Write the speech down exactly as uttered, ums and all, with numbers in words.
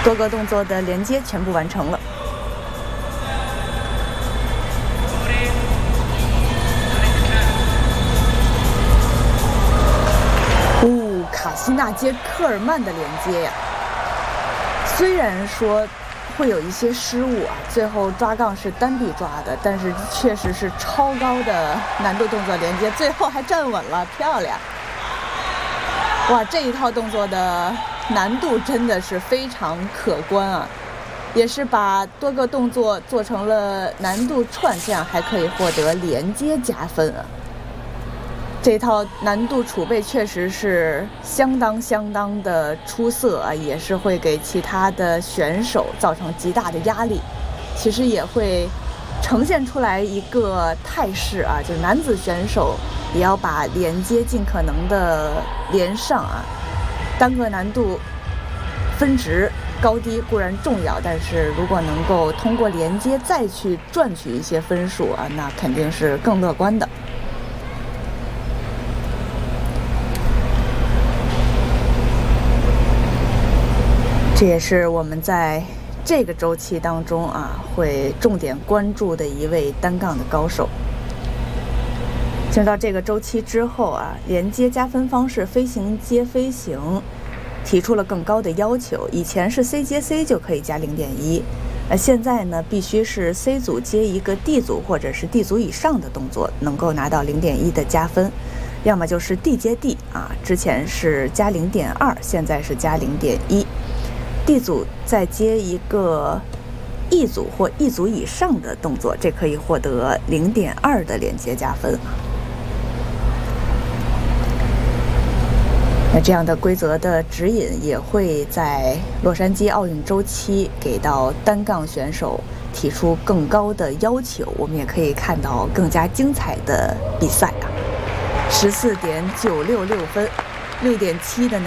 多个动作的连接全部完成了。哦，卡西纳接科尔曼的连接呀，虽然说会有一些失误啊，最后抓杠是单臂抓的，但是确实是超高的难度动作连接，最后还站稳了，漂亮！哇，这一套动作的难度真的是非常可观啊，也是把多个动作做成了难度串，这样还可以获得连接加分啊。这套难度储备确实是相当相当的出色啊，也是会给其他的选手造成极大的压力。其实也会呈现出来一个态势啊，就是男子选手也要把连接尽可能的连上啊。单个难度分值高低固然重要，但是如果能够通过连接再去赚取一些分数啊，那肯定是更乐观的。这也是我们在这个周期当中啊，会重点关注的一位单杠的高手。进入到这个周期之后啊，连接加分方式飞行接飞行提出了更高的要求。以前是 C 接 C 就可以加 零点一， 而现在呢必须是 C 组接一个 D 组或者是 D 组以上的动作能够拿到 零点一 的加分，要么就是 D 接 D 啊，之前是加 零点二， 现在是加 零点一。D 组再接一个 E 组或 E 组以上的动作，这可以获得 零点二 的连接加分。那这样的规则的指引也会在洛杉矶奥运周期给到单杠选手提出更高的要求，我们也可以看到更加精彩的比赛啊！十四点九六六分，六点七的